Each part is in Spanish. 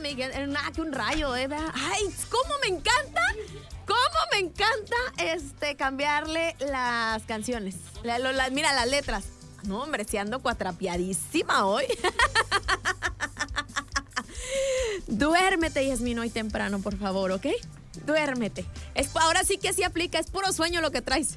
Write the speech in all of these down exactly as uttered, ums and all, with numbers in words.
me dijeron, nada, que un rayo, ¿eh? Ay, ¿cómo me encanta? ¿Cómo me encanta este cambiarle las canciones? La, lo, la, mira, las letras. No, hombre, si ando cuatrapiadísima hoy. Duérmete, Yasmin, hoy temprano, por favor, ¿ok? Duérmete. Es, ahora sí que sí aplica, es puro sueño lo que traes.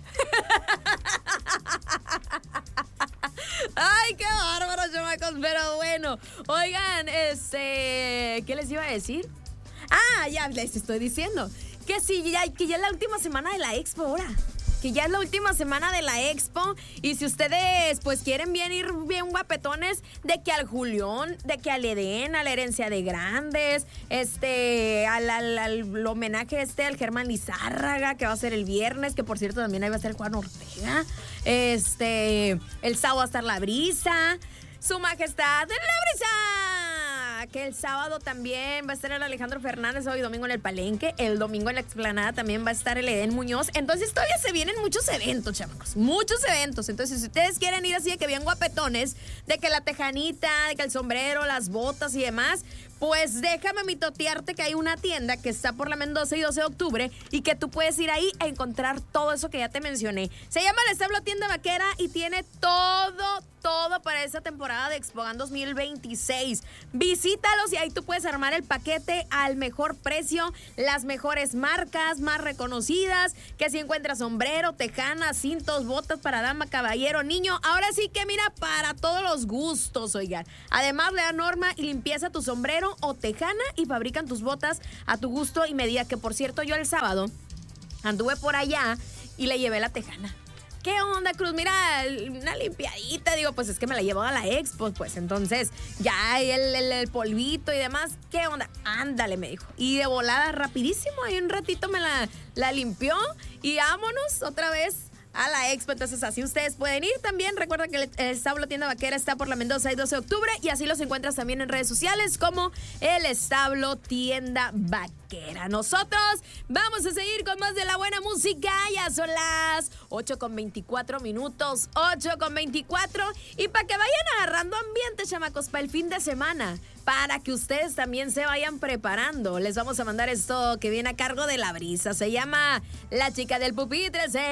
Ay, qué bárbaro, chamacos, pero bueno. Oigan, este, ¿qué les iba a decir? Ah, ya les estoy diciendo que sí, ya, que ya es la última semana de la expo ahora. Que ya es la última semana de la expo. Y si ustedes pues quieren bien ir bien guapetones, de que al Julión, de que al Edén, a la herencia de grandes, este, al, al, al homenaje este al Germán Lizárraga, que va a ser el viernes, que por cierto también ahí va a ser Juan Ortega. Este, el sábado va a estar La Brisa, Su Majestad La Brisa. Que el sábado también va a estar el Alejandro Fernández, hoy domingo en el Palenque, el domingo en la Explanada también va a estar el Edén Muñoz. Entonces todavía se vienen muchos eventos, chamacos, muchos eventos. Entonces si ustedes quieren ir así de que bien guapetones, de que la tejanita, de que el sombrero, las botas y demás, pues déjame mitotearte que hay una tienda que está por la Mendoza y doce de octubre y que tú puedes ir ahí a encontrar todo eso que ya te mencioné. Se llama El Establo Tienda Vaquera y tiene todo, todo para esa temporada de Expogan dos mil veintiséis. Visítalos y ahí tú puedes armar el paquete al mejor precio, las mejores marcas más reconocidas, que si encuentras sombrero, tejana, cintos, botas para dama, caballero, niño. Ahora sí que mira, para todos los gustos, oigan. Además le dan norma y limpieza a tu sombrero o tejana y fabrican tus botas a tu gusto y medida, que por cierto yo el sábado anduve por allá y le llevé la tejana. ¿Qué onda, Cruz? Mira, una limpiadita, digo, pues es que me la llevó a la expo, pues entonces ya el, el, el polvito y demás, ¿qué onda? Ándale, me dijo. Y de volada, rapidísimo, ahí un ratito me la, la limpió y vámonos otra vez a la expo. Entonces así ustedes pueden ir también. Recuerda que el, el Establo Tienda Vaquera está por la Mendoza y doce de octubre y así los encuentras también en redes sociales como El Establo Tienda Vaquera. Nosotros vamos a seguir con más de la buena música. Ya son las ocho con veinticuatro minutos, ocho con veinticuatro, y para que vayan agarrando ambiente, chamacos, para el fin de semana, para que ustedes también se vayan preparando, les vamos a mandar esto que viene a cargo de La Brisa. Se llama La Chica del Pupitre.